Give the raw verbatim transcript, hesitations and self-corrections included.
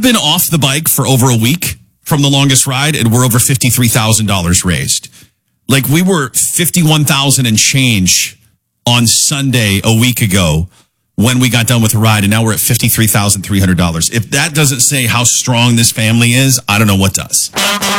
have been off the bike for over a week from the longest ride, and we're over fifty-three thousand dollars raised. Like, we were fifty-one thousand and change on Sunday a week ago when we got done with the ride, and now we're at fifty-three thousand three hundred dollars. If that doesn't say how strong this family is, I don't know what does.